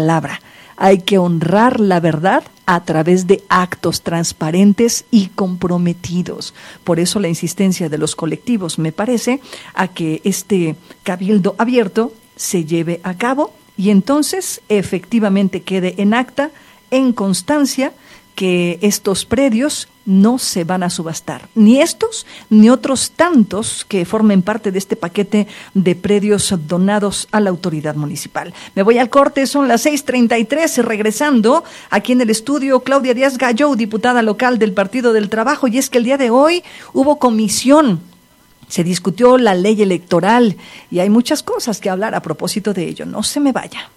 palabra. Hay que honrar la verdad a través de actos transparentes y comprometidos. Por eso la insistencia de los colectivos, me parece, a que este cabildo abierto se lleve a cabo y entonces efectivamente quede en acta, en constancia, que estos predios no se van a subastar, ni estos ni otros tantos que formen parte de este paquete de predios donados a la autoridad municipal. Me voy al corte, son las 6:33, regresando aquí en el estudio Claudia Díaz Gallo, diputada local del Partido del Trabajo, y es que el día de hoy hubo comisión. Se discutió la ley electoral y hay muchas cosas que hablar a propósito de ello. No se me vaya.